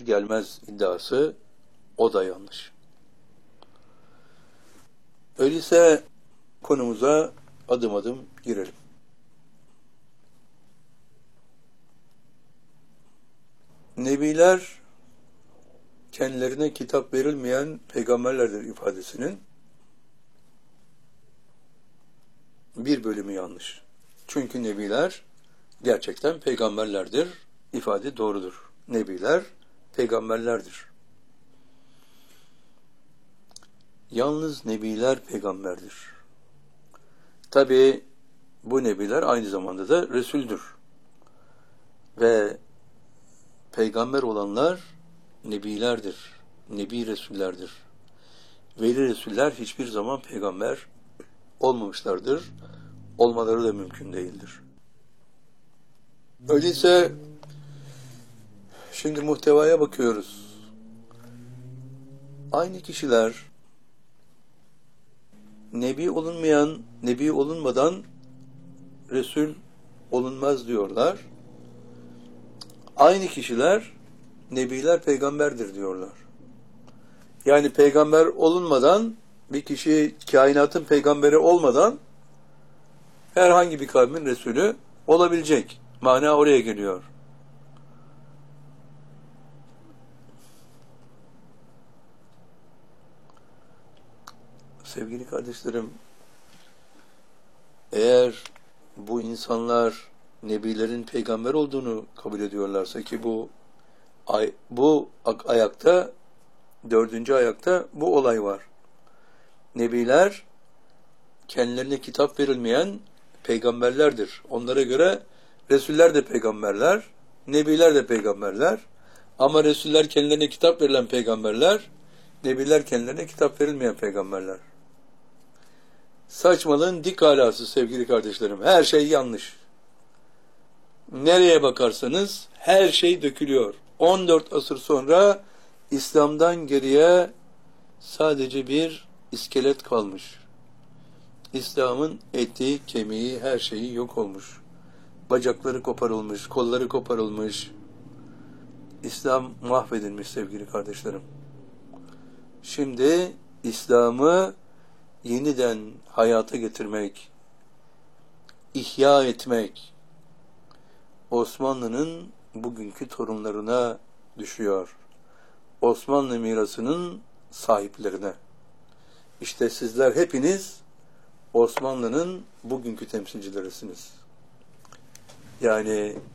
gelmez iddiası, o da yanlış. Öyleyse konumuza adım adım girelim. Nebiler kendilerine kitap verilmeyen peygamberlerdir ifadesinin bir bölümü yanlış. Çünkü nebiler gerçekten peygamberlerdir. İfade doğrudur. Nebiler peygamberlerdir. Yalnız nebiler peygamberdir. Tabi bu nebiler aynı zamanda da Resul'dür. Ve peygamber olanlar nebilerdir. Nebi Resullerdir. Veli Resuller hiçbir zaman peygamber olmamışlardır. Olmaları da mümkün değildir. Öyleyse şimdi muhtevaya bakıyoruz. Aynı kişiler nebi olunmayan, nebi olunmadan Resul olunmaz diyorlar. Aynı kişiler nebiler peygamberdir diyorlar. Yani peygamber olunmadan, bir kişi kainatın peygamberi olmadan herhangi bir kavmin Resulü olabilecek. Mana oraya geliyor. Sevgili kardeşlerim, eğer bu insanlar nebilerin peygamber olduğunu kabul ediyorlarsa ki bu ayakta, 4. ayakta bu olay var. Nebiler kendilerine kitap verilmeyen peygamberlerdir. Onlara göre Resuller de peygamberler, nebiler de peygamberler. Ama Resuller kendilerine kitap verilen peygamberler, nebiler kendilerine kitap verilmeyen peygamberler. Saçmalığın dik alası sevgili kardeşlerim. Her şey yanlış. Nereye bakarsanız her şey dökülüyor. 14 asır sonra İslam'dan geriye sadece bir iskelet kalmış. İslam'ın eti, kemiği, her şeyi yok olmuş. Bacakları koparılmış, kolları koparılmış. İslam mahvedilmiş sevgili kardeşlerim. Şimdi İslam'ı yeniden hayata getirmek, ihya etmek, Osmanlı'nın bugünkü torunlarına düşüyor. Osmanlı mirasının sahiplerine. İşte sizler hepiniz Osmanlı'nın bugünkü temsilcilerisiniz. Yani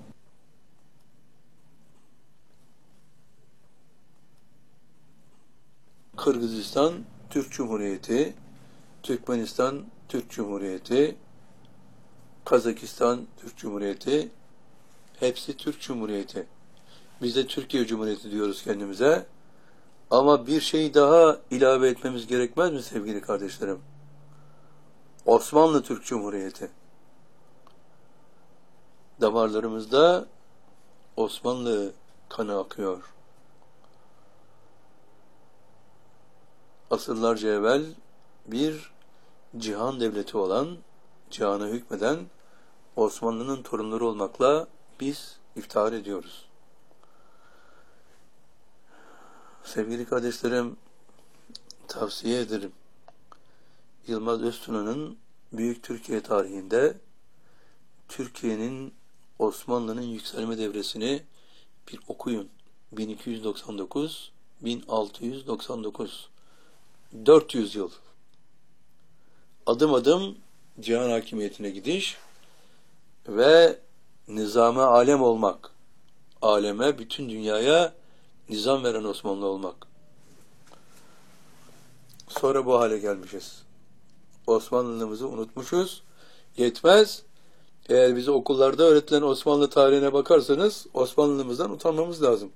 Kırgızistan Türk Cumhuriyeti, Türkmenistan Türk Cumhuriyeti, Kazakistan Türk Cumhuriyeti, hepsi Türk Cumhuriyeti. Biz de Türkiye Cumhuriyeti diyoruz kendimize. Ama bir şey daha ilave etmemiz gerekmez mi sevgili kardeşlerim? Osmanlı Türk Cumhuriyeti. Damarlarımızda Osmanlı kanı akıyor. Asırlarca evvel bir cihan devleti olan, cihana hükmeden Osmanlı'nın torunları olmakla biz iftihar ediyoruz. Sevgili kardeşlerim, tavsiye ederim. Yılmaz Öztuna'nın Büyük Türkiye tarihinde Türkiye'nin Osmanlı'nın yükselme devresini bir okuyun. 1299-1699 400 yıl. Adım adım cihan hakimiyetine gidiş ve nizam-ı alem olmak. Aleme, bütün dünyaya nizam veren Osmanlı olmak. Sonra bu hale gelmişiz. Osmanlılığımızı unutmuşuz. Yetmez. Eğer bize okullarda öğretilen Osmanlı tarihine bakarsanız Osmanlılığımızdan utanmamız lazım.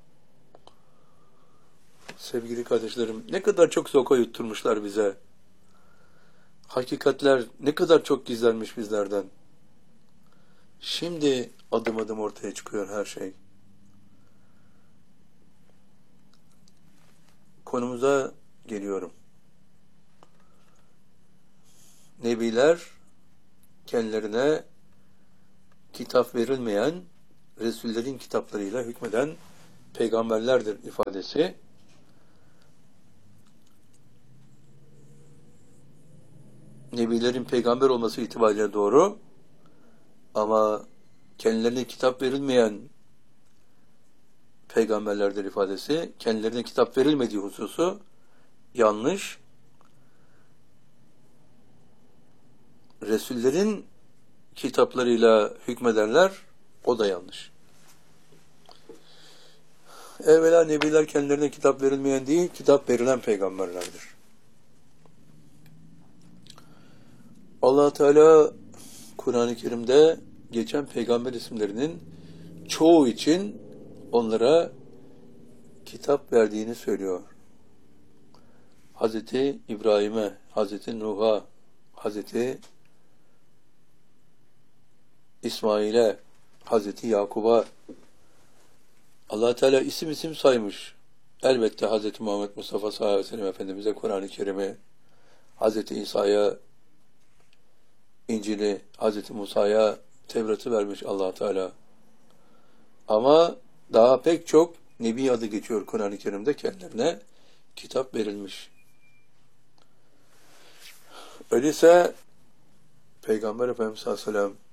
Sevgili kardeşlerim, ne kadar çok soka yutturmuşlar bize. Hakikatler ne kadar çok gizlenmiş bizlerden. Şimdi adım adım ortaya çıkıyor her şey. Konumuza geliyorum. Nebiler kendilerine kitap verilmeyen, Resullerin kitaplarıyla hükmeden peygamberlerdir ifadesi nebilerin peygamber olması itibariyle doğru ama kendilerine kitap verilmeyen peygamberlerdir ifadesi kendilerine kitap verilmediği hususu yanlış. Resullerin kitaplarıyla hükmederler, o da yanlış. Evvela nebiler kendilerine kitap verilmeyen değil, kitap verilen peygamberlerdir. Allah Teala Kur'an-ı Kerim'de geçen peygamber isimlerinin çoğu için onlara kitap verdiğini söylüyor. Hazreti İbrahim'e, Hazreti Nuh'a, Hazreti İsmail'e, Hazreti Yakub'a Allah Teala isim isim saymış. Elbette Hazreti Muhammed Mustafa sallallahu aleyhi ve sellem Efendimiz'e Kur'an-ı Kerim'i, Hazreti İsa'ya İncil'i, Hazreti Musa'ya Tevrat'ı vermiş Allah Teala. Ama daha pek çok Nebi adı geçiyor Kur'an-ı Kerim'de kendilerine kitap verilmiş. Öyleyse Peygamber Efendimiz sallallahu aleyhi ve sellem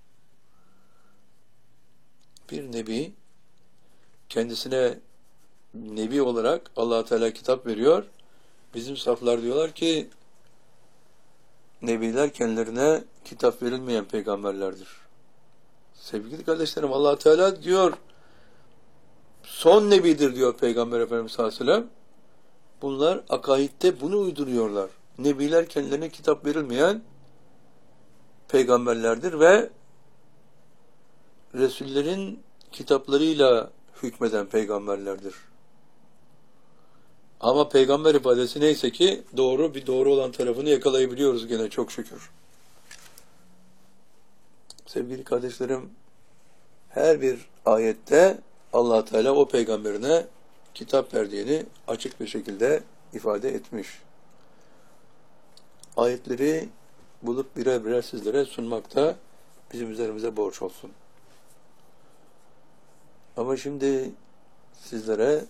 bir nebi kendisine nebi olarak Allah Teala kitap veriyor. Bizim saflar diyorlar ki nebiler kendilerine kitap verilmeyen peygamberlerdir. Sevgili kardeşlerim Allah Teala diyor son nebidir diyor Peygamber Efendimiz sallallahu aleyhi ve sellem. Bunlar akaidde bunu uyduruyorlar. Nebiler kendilerine kitap verilmeyen peygamberlerdir ve Resullerin kitaplarıyla hükmeden peygamberlerdir. Ama peygamber ifadesi neyse ki doğru bir doğru olan tarafını yakalayabiliyoruz gene çok şükür. Sevgili kardeşlerim her bir ayette Allah Teala o peygamberine kitap verdiğini açık bir şekilde ifade etmiş. Ayetleri bulup birer birer sizlere sunmakta bizim üzerimize borç olsun. Ama şimdi sizlere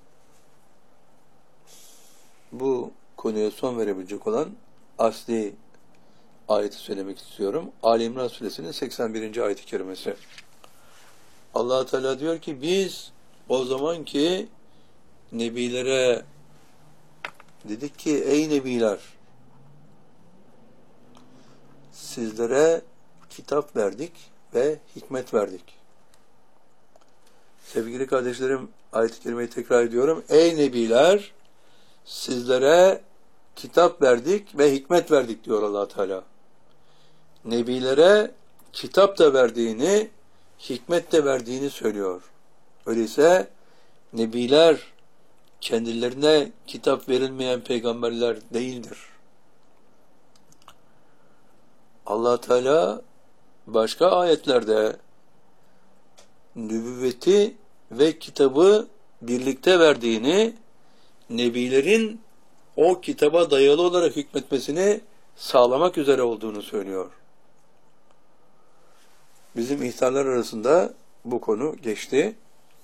bu konuya son verebilecek olan asli ayeti söylemek istiyorum. Ali İmran Suresinin 81. ayet-i kerimesi. Allah Teala diyor ki biz o zamanki nebilere dedik ki ey nebiler sizlere kitap verdik ve hikmet verdik. Sevgili kardeşlerim ayet-i kerimeyi tekrar ediyorum. Ey nebiler sizlere kitap verdik ve hikmet verdik diyor Allah Teala. Nebilere kitap da verdiğini, hikmet de verdiğini söylüyor. Öyleyse nebiler kendilerine kitap verilmeyen peygamberler değildir. Allah Teala başka ayetlerde nübüvveti ve kitabı birlikte verdiğini, nebilerin o kitaba dayalı olarak hükmetmesini sağlamak üzere olduğunu söylüyor. Bizim ihtarlar arasında bu konu geçti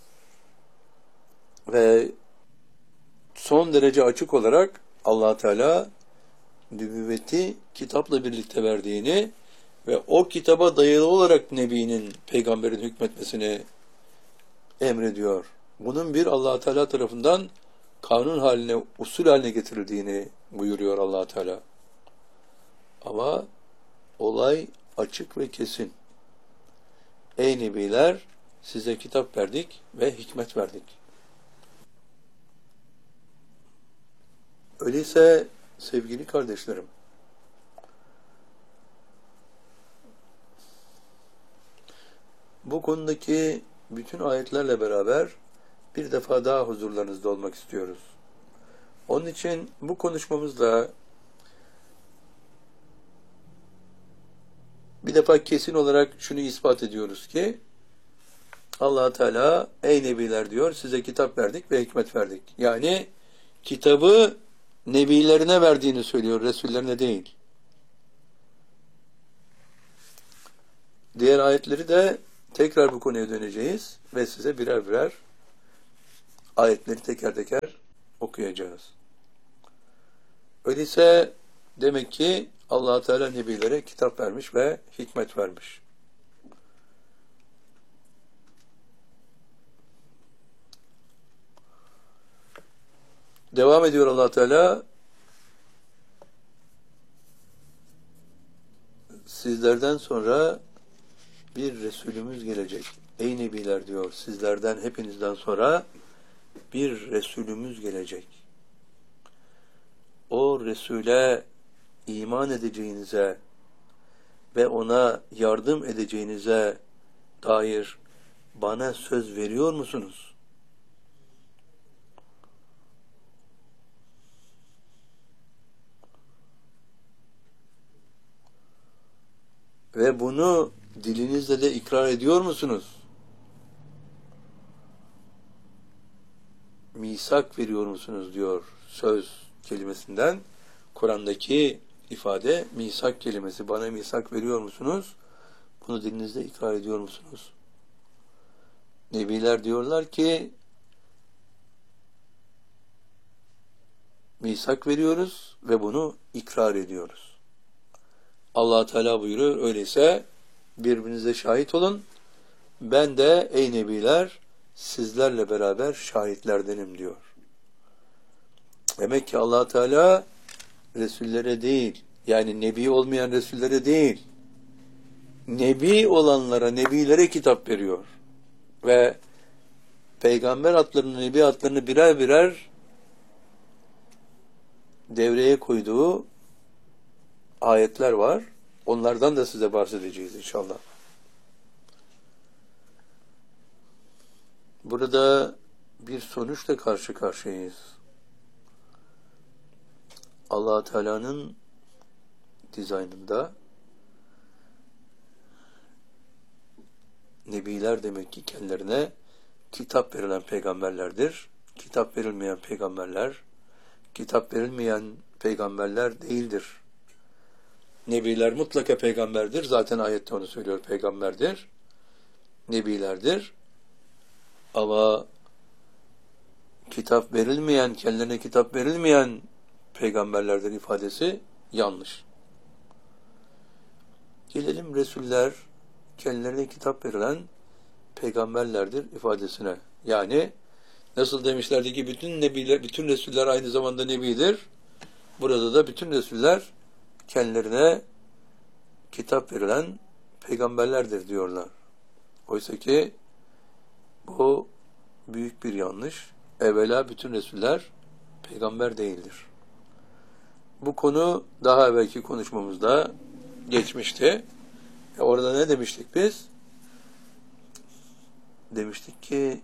ve son derece açık olarak Allah Teala nübüvveti kitapla birlikte verdiğini ve o kitaba dayalı olarak nebinin, peygamberin hükmetmesini emrediyor. Bunun bir Allah Teala tarafından kanun haline, usul haline getirildiğini buyuruyor Allah Teala. Ama olay açık ve kesin. Ey nebiler size kitap verdik ve hikmet verdik. Öyleyse sevgili kardeşlerim bu konudaki bütün ayetlerle beraber bir defa daha huzurlarınızda olmak istiyoruz. Onun için bu konuşmamızda bir defa kesin olarak şunu ispat ediyoruz ki Allah Teala ey nebiler diyor size kitap verdik ve hikmet verdik. Yani kitabı nebilerine verdiğini söylüyor, resullerine değil. Diğer ayetleri de tekrar bu konuya döneceğiz ve size birer birer Ayetleri teker teker okuyacağız. Öyleyse demek ki Allah Teala nebilere kitap vermiş ve hikmet vermiş. Devam ediyor Allah Teala, sizlerden sonra bir Resulümüz gelecek. Ey Nebiler diyor, sizlerden hepinizden sonra bir Resulümüz gelecek. O Resul'e iman edeceğinize ve ona yardım edeceğinize dair bana söz veriyor musunuz? Ve bunu dilinizle de ikrar ediyor musunuz? Misak veriyor musunuz diyor söz kelimesinden. Kur'an'daki ifade misak kelimesi. Bana misak veriyor musunuz? Bunu dilinizde ikrar ediyor musunuz? Nebiler diyorlar ki misak veriyoruz ve bunu ikrar ediyoruz. Allah Teala buyuruyor, öyleyse birbirinize şahit olun. Ben de ey nebiler sizlerle beraber şahitlerdenim diyor. Demek ki Allah Teala Resullere değil, yani nebi olmayan Resullere değil, nebi olanlara, nebilere kitap veriyor. Ve peygamber adlarını, nebi adlarını birer birer devreye koyduğu ayetler var. Onlardan da size bahsedeceğiz inşallah. Burada bir sonuçla karşı karşıyayız. Allah Teala'nın dizaynında nebiler demek ki kendilerine kitap verilen peygamberlerdir. Kitap verilmeyen peygamberler, kitap verilmeyen peygamberler değildir. Nebiler mutlaka peygamberdir. Zaten ayette onu söylüyor, peygamberdir. Nebilerdir. Ama kitap verilmeyen, kendilerine kitap verilmeyen peygamberlerdir ifadesi yanlış. Gelelim Resuller, kendilerine kitap verilen peygamberlerdir ifadesine. Yani nasıl demişlerdi ki bütün nebiler, bütün Resuller aynı zamanda nebidir. Burada da bütün Resuller kendilerine kitap verilen peygamberlerdir diyorlar. Oysa ki bu büyük bir yanlış. Evvela bütün Resuller peygamber değildir. Bu konu daha evvelki konuşmamızda geçmişti. Orada ne demiştik biz? Demiştik ki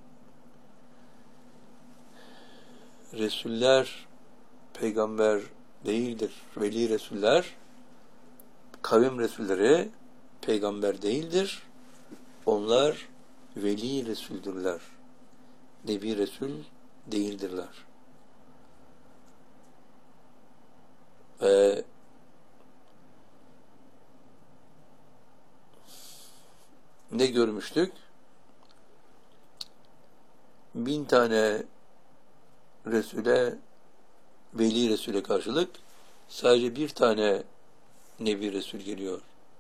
Resuller peygamber değildir. Veli Resuller, kavim Resulleri peygamber değildir. Onlar veli Resuldürler. Nebi Resul değildirler. Ne görmüştük? 1000 tane Resul'e, veli Resul'e karşılık sadece bir tane Nebi Resul geliyor.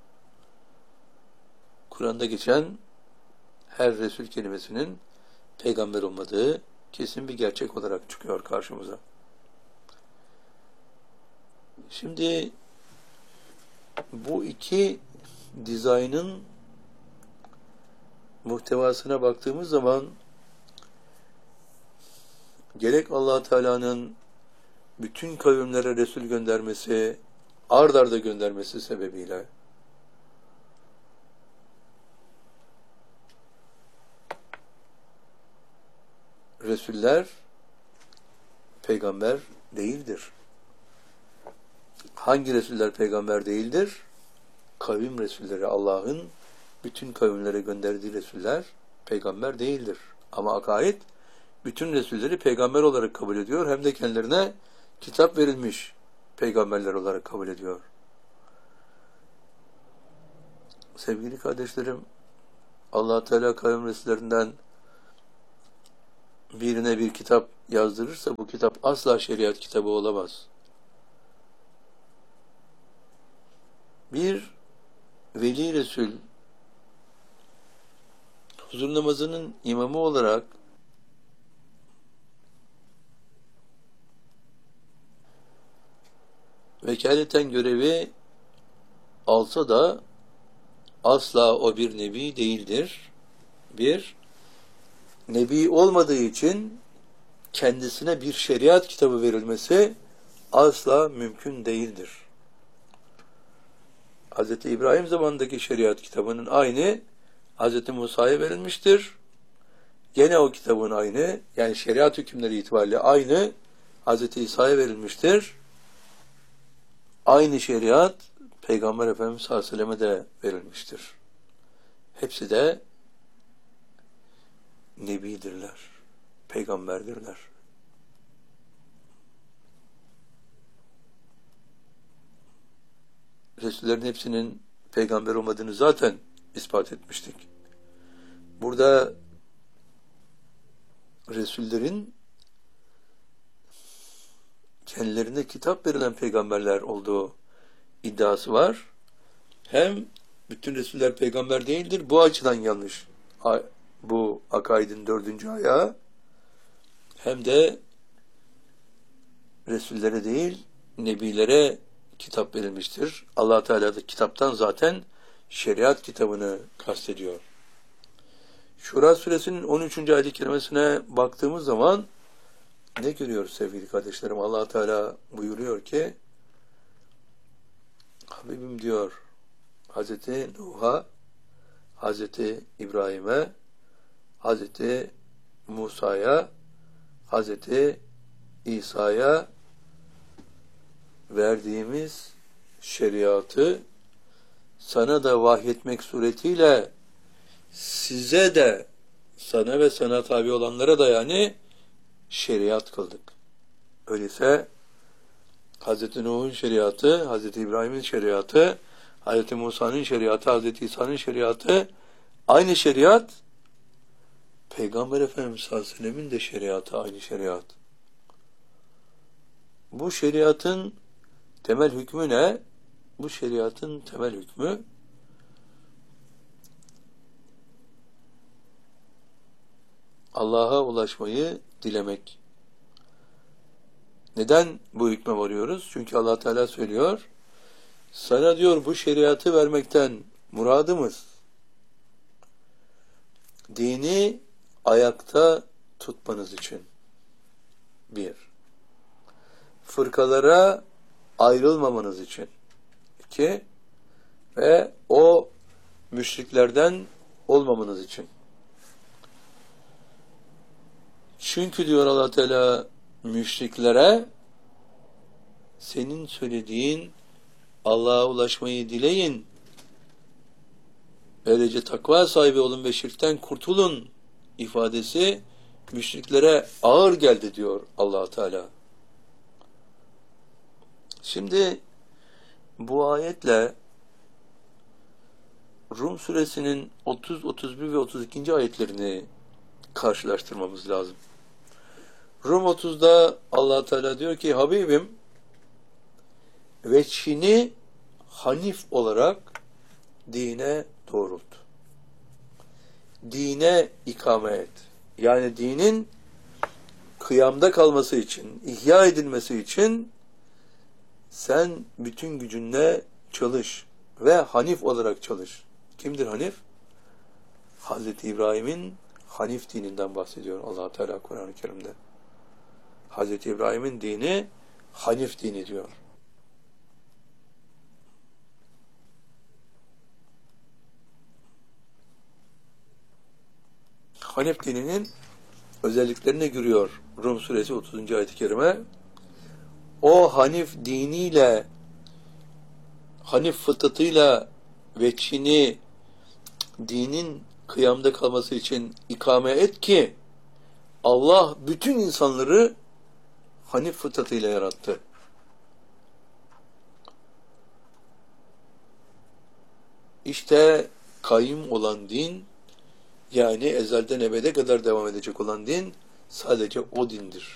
Kur'an'da geçen her Resul kelimesinin peygamber olmadığı kesin bir gerçek olarak çıkıyor karşımıza. Şimdi bu iki dizaynın muhtevasına baktığımız zaman gerek Allah Teala'nın bütün kavimlere Resul göndermesi, ard arda göndermesi sebebiyle Resuller peygamber değildir. Hangi Resuller peygamber değildir? Kavim Resulleri, Allah'ın bütün kavimlere gönderdiği Resuller peygamber değildir. Ama akaid bütün Resulleri peygamber olarak kabul ediyor. Hem de kendilerine kitap verilmiş peygamberler olarak kabul ediyor. Sevgili kardeşlerim, Allah Teala kavim Resullerinden birine bir kitap yazdırırsa bu kitap asla şeriat kitabı olamaz. Bir veli Resul huzur namazının imamı olarak vekaleten görevi alsa da asla o bir nebi değildir. Bir, nebi olmadığı için kendisine bir şeriat kitabı verilmesi asla mümkün değildir. Hz. İbrahim zamanındaki şeriat kitabının aynı Hz. Musa'ya verilmiştir. Gene o kitabın aynı, yani şeriat hükümleri itibariyle aynı Hz. İsa'ya verilmiştir. Aynı şeriat Peygamber Efendimiz sallallahu aleyhi ve selleme de verilmiştir. Hepsi de nebidirler, peygamberdirler. Resullerin hepsinin peygamber olmadığını zaten ispat etmiştik. Burada Resullerin kendilerine kitap verilen peygamberler olduğu iddiası var. Hem bütün Resuller peygamber değildir. Bu açıdan yanlış. Bu akaidin 4. ayağı. Hem de Resullere değil, Nebilere kitap verilmiştir. Allah Teala da kitaptan zaten şeriat kitabını kastediyor. Şura suresinin 13. ayet-i kerimesine baktığımız zaman ne görüyoruz sevgili kardeşlerim? Allah Teala buyuruyor ki, Habibim diyor Hazreti Nuh'a, Hazreti İbrahim'e, Hazreti Musa'ya, Hazreti İsa'ya verdiğimiz şeriatı sana da vahyetmek suretiyle size de, sana ve sana tabi olanlara da yani şeriat kıldık. Öyleyse Hz. Nuh'un şeriatı, Hz. İbrahim'in şeriatı, Hz. Musa'nın şeriatı, Hz. İsa'nın şeriatı aynı şeriat, Peygamber Efendimiz sallallahu aleyhi ve sellem'in de şeriatı aynı şeriat. Bu şeriatın temel hükmü ne? Bu şeriatın temel hükmü Allah'a ulaşmayı dilemek. Neden bu hükme varıyoruz? Çünkü Allah Teala söylüyor, sana diyor bu şeriatı vermekten muradımız, dini ayakta tutmanız için. Bir, fırkalara ayrılmamanız için. İki, ve o müşriklerden olmamanız için. Çünkü diyor Allah Teala müşriklere, senin söylediğin Allah'a ulaşmayı dileyin, böylece takva sahibi olun ve şirkten kurtulun ifadesi müşriklere ağır geldi diyor Allah Teala. Şimdi bu ayetle Rum suresinin 30, 31 ve 32. ayetlerini karşılaştırmamız lazım. Rum 30'da Allah Teala diyor ki, Habibim veçhini hanif olarak dine doğrult. Dine ikame et. Yani dinin kıyamda kalması için, ihya edilmesi için sen bütün gücünle çalış ve hanif olarak çalış. Kimdir hanif? Hazreti İbrahim'in hanif dininden bahsediyor Allah Teala Kur'an-ı Kerim'de. Hazreti İbrahim'in dini hanif dini diyor. Hanif dininin özelliklerine giriyor Rum suresi 30. ayet-i kerime. O hanif diniyle, hanif fıtratıyla veçhini dinin kıyamda kalması için ikame et ki Allah bütün insanları hanif fıtratıyla yarattı. İşte kayyum olan din, yani ezelden ebede kadar devam edecek olan din, sadece o dindir.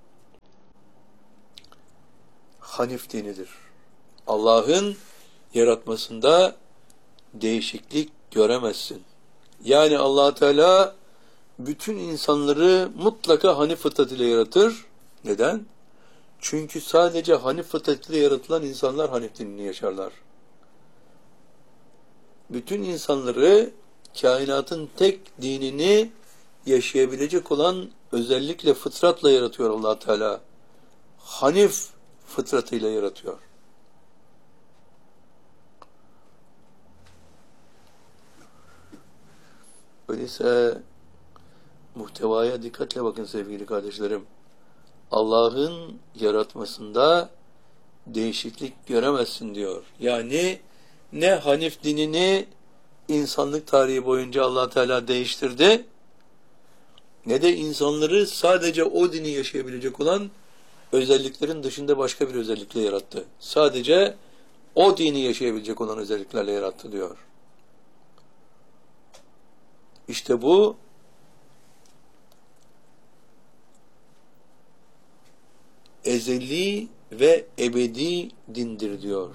Hanif dinidir. Allah'ın yaratmasında değişiklik göremezsin. Yani Allah Teala bütün insanları mutlaka Hanif fıtratıyla yaratır. Neden? Çünkü sadece Hanif fıtratıyla yaratılan insanlar Hanif dinini yaşarlar. Bütün insanları kainatın tek dinini yaşayabilecek olan özellikle fıtratla yaratıyor Allah Teala. Hanif fıtratıyla yaratıyor. Öyleyse muhtevaya dikkatle bakın sevgili kardeşlerim. Allah'ın yaratmasında değişiklik göremezsin diyor. Yani ne Hanif dinini insanlık tarihi boyunca Allah Teala değiştirdi, ne de insanları sadece o dini yaşayabilecek olan özelliklerin dışında başka bir özellikle yarattı. Sadece o dini yaşayabilecek olan özelliklerle yarattı diyor. İşte bu ezeli ve ebedi dindir diyor.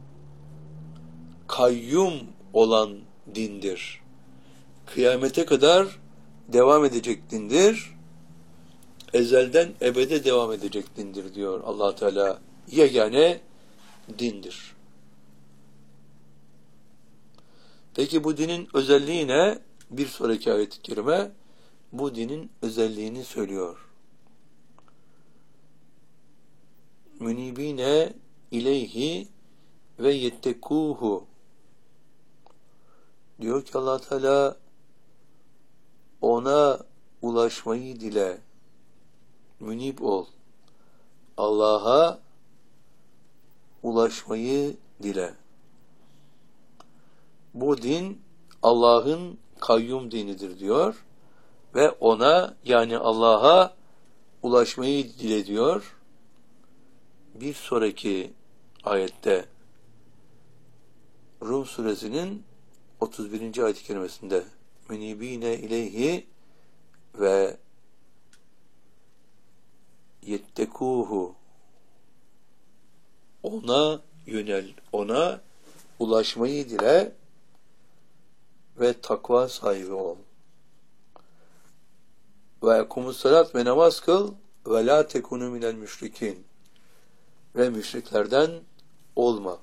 Kayyum olan dindir. Kıyamete kadar devam edecek dindir. Ezelden ebede devam edecek dindir diyor Allah Teala. Yegane dindir. Peki bu dinin özelliği ne? Bir sonraki ayet-i kerime bu dinin özelliğini söylüyor. Münibine ileyhi ve yettekuhu. Diyor ki Allah Teala ona ulaşmayı dile. Münib ol. Allah'a ulaşmayı dile. Bu din Allah'ın kayyum dinidir diyor ve ona yani Allah'a ulaşmayı dile diyor. Bir sonraki ayette Rum suresinin 31. ayet-i kerimesinde münibine ileyhi ve yettekuhu, ona yönel, ona ulaşmayı dile ve takva sahibi ol. Ve ekumussalat ve namaz kıl ve la tekunu minel müşrikin, ve müşriklerden olma.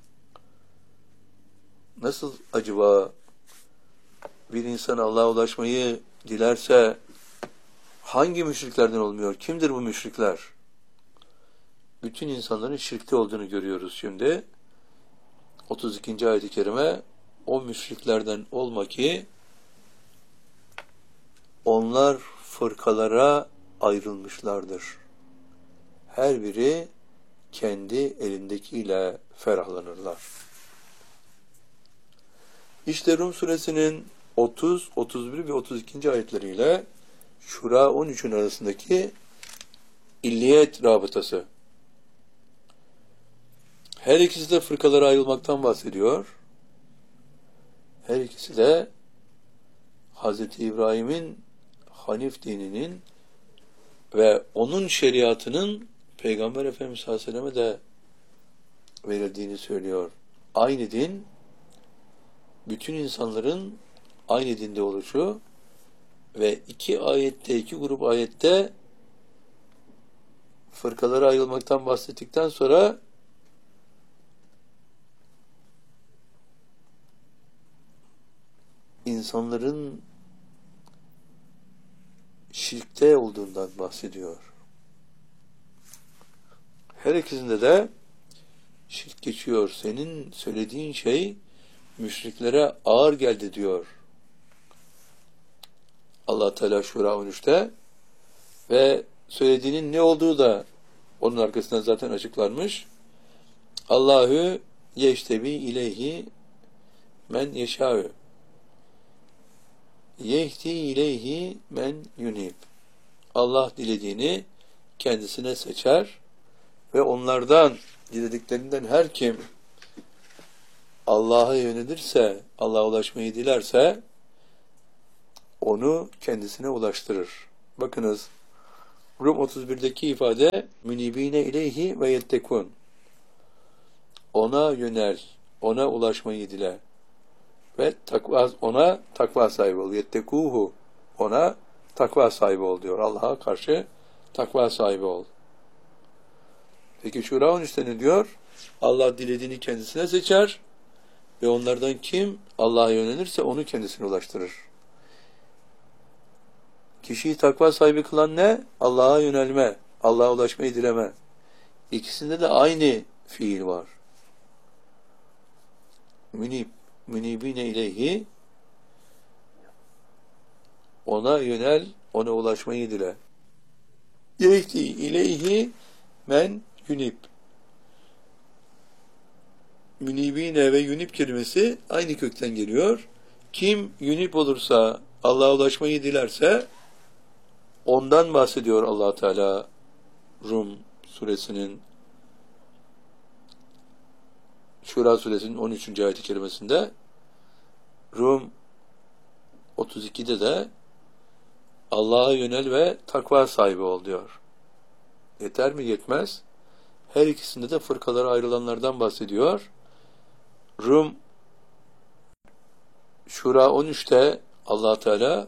Nasıl acaba bir insan Allah'a ulaşmayı dilerse hangi müşriklerden olmuyor? Kimdir bu müşrikler? Bütün insanların şirkte olduğunu görüyoruz şimdi. 32. ayet-i kerime o müşriklerden olma ki onlar fırkalara ayrılmışlardır. Her biri kendi elindekiyle ferahlanırlar. İşte Rum suresinin 30, 31 ve 32. ayetleriyle Şura 13'ün arasındaki illiyet rabıtası. Her ikisi de fırkalara ayrılmaktan bahsediyor. Her ikisi de Hz. İbrahim'in Hanif dininin ve onun şeriatının Peygamber Efendimiz Aleyhisselam'a da verildiğini söylüyor. Aynı din, bütün insanların aynı dinde oluşu ve iki grup ayette fırkalara ayrılmaktan bahsettikten sonra insanların şirkte olduğundan bahsediyor. Her ikisinde de şirk geçiyor. Senin söylediğin şey müşriklere ağır geldi diyor Allah Teala Şura 13'te ve söylediğinin ne olduğu da onun arkasından zaten açıklanmış. Allahu yeştebi ileyhi men yeşâ'ü yehdi ileyhi men yunib. Allah dilediğini kendisine seçer ve onlardan dilediklerinden her kim Allah'a yönelirse, Allah'a ulaşmayı dilerse onu kendisine ulaştırır. Bakınız, Rum 31'deki ifade münibine ileyhi ve yettekun. Ona yönel, ona ulaşmayı dile ve ona takva sahibi ol. Yettekuhu, ona takva sahibi ol diyor. Allah'a karşı takva sahibi ol. Peki Şura 13'te ne diyor? Allah dilediğini kendisine seçer ve onlardan kim Allah'a yönelirse onu kendisine ulaştırır. Kişiyi takva sahibi kılan ne? Allah'a yönelme, Allah'a ulaşmayı dileme. İkisinde de aynı fiil var. Münibine ileyhi, ona yönel, ona ulaşmayı dile. Yehdi ileyhi men yunib. Münibine ve yunib kelimesi aynı kökten geliyor. Kim yunib olursa, Allah'a ulaşmayı dilerse ondan bahsediyor Allah Teala Rum suresinin Şura suresinin 13. ayet-i kerimesinde. Rum 32'de de Allah'a yönel ve takva sahibi ol diyor. Yeter mi? Yetmez. Her ikisinde de fırkalara ayrılanlardan bahsediyor. Rum Şura 13'te Allah Teala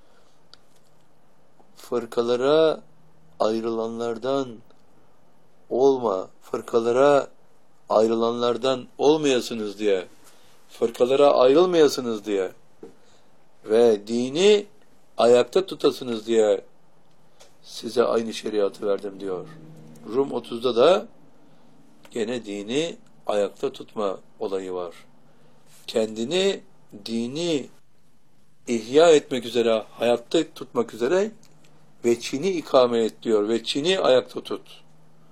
fırkalara ayrılanlardan olma, fırkalara ayrılanlardan olmayasınız diye, fırkalara ayrılmayasınız diye ve dini ayakta tutasınız diye size aynı şeriatı verdim diyor. Rum 30'da da gene dini ayakta tutma olayı var. Kendini dini ihya etmek üzere, hayatta tutmak üzere veçhini ikame et diyor. Veçhini ayakta tut.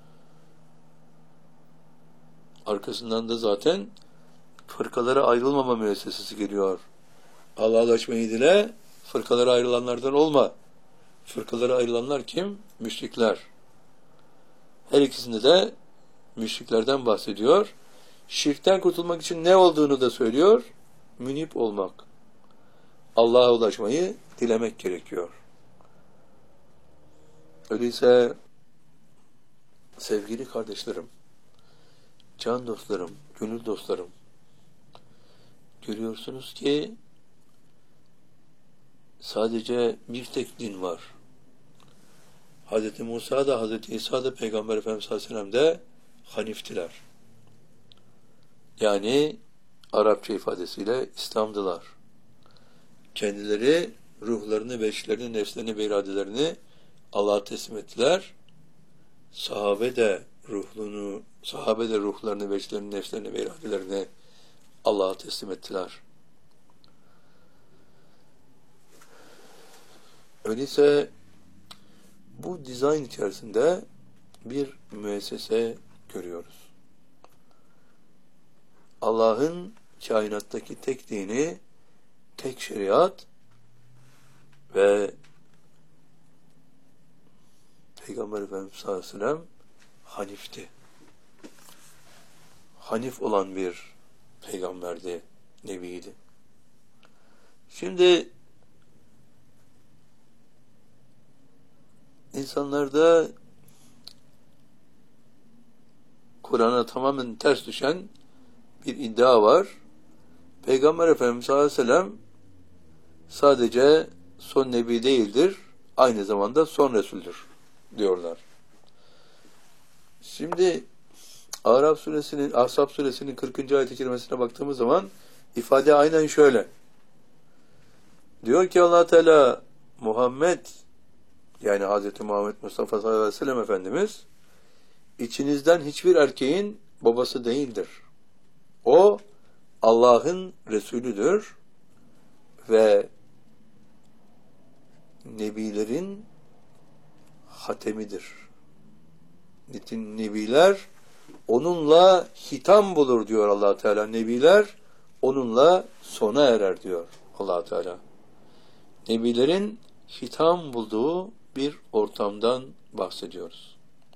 Arkasından da zaten fırkalara ayrılmama müessesesi geliyor. Allah'a ulaşmayı dile, fırkalara ayrılanlardan olma. Fırkalara ayrılanlar kim? Müşrikler. Her ikisinde de müşriklerden bahsediyor. Şirkten kurtulmak için ne olduğunu da söylüyor. Münip olmak. Allah'a ulaşmayı dilemek gerekiyor. Öyleyse sevgili kardeşlerim, can dostlarım, gönül dostlarım, görüyorsunuz ki sadece bir tek din var. Hz. Musa da Hz. İsa da Peygamber Efendimiz Aleyhisselam de Haniftiler. Yani Arapça ifadesiyle İslam'dılar. Kendileri ruhlarını, beşlerini, nefslerini ve iradelerini Allah'a teslim ettiler. Sahabe de ruhlarını, beşlerini, nefslerini ve iradelerini Allah'a teslim ettiler. Öyleyse bu dizayn içerisinde bir müessese görüyoruz. Allah'ın kainattaki tek dini, tek şeriat ve Peygamber Efendimiz sallallahu aleyhi ve sellem Hanif'ti. Hanif olan bir peygamberdi, nebiydi. Şimdi insanlarda Kur'an'a tamamen ters düşen bir iddia var. Peygamber Efendimiz sallallahu aleyhi ve sellem sadece son nebi değildir, aynı zamanda son resuldür diyorlar. Şimdi Ahzab suresinin 40. ayet-i kerimesine baktığımız zaman ifade aynen şöyle. Diyor ki Allah Teala Muhammed, yani Hz. Muhammed Mustafa sallallahu aleyhi ve sellem Efendimiz içinizden hiçbir erkeğin babası değildir. O Allah'ın Resulüdür ve nebilerin hatemidir. Nebiler onunla hitam bulur diyor Allah Teala. Nebiler onunla sona erer diyor Allah Teala. Nebilerin hitam bulduğu bir ortamdan bahsediyoruz.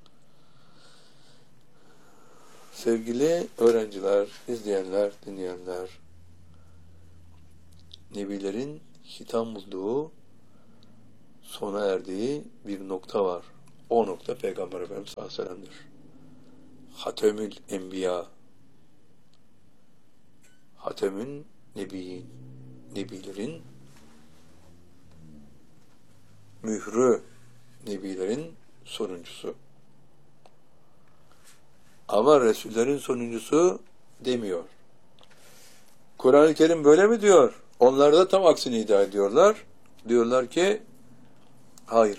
Sevgili öğrenciler, izleyenler, dinleyenler, nebilerin hitam bulduğu sona erdiği bir nokta var. O nokta Peygamber Efendimiz sallallahu aleyhi ve sellem'dir. Hatemül Enbiya, Hatemün Nebiyyin, Nebilerin mührü, Nebilerin sonuncusu. Ama Resullerin sonuncusu demiyor. Kur'an-ı Kerim böyle mi diyor? Onlar da tam aksini iddia ediyorlar. Diyorlar ki hayır.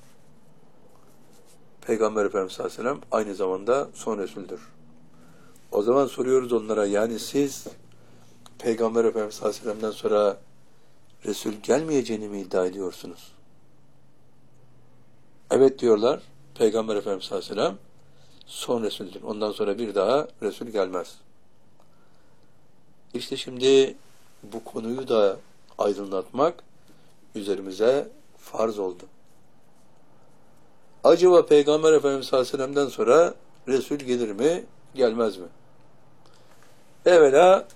Peygamber Efendimiz sallallahu aleyhi ve sellem aynı zamanda son Resul'dür. O zaman soruyoruz onlara, yani siz Peygamber Efendimiz sallallahu aleyhi ve sellem'den sonra Resul gelmeyeceğini mi iddia ediyorsunuz? Evet diyorlar. Peygamber Efendimiz sallallahu aleyhi ve sellem son Resul'dür. Ondan sonra bir daha Resul gelmez. İşte şimdi bu konuyu da aydınlatmak üzerimize farz oldu. Acaba Peygamber Efendimiz sallallahu aleyhi ve sellem'den sonra Resul gelir mi, gelmez mi? Evvela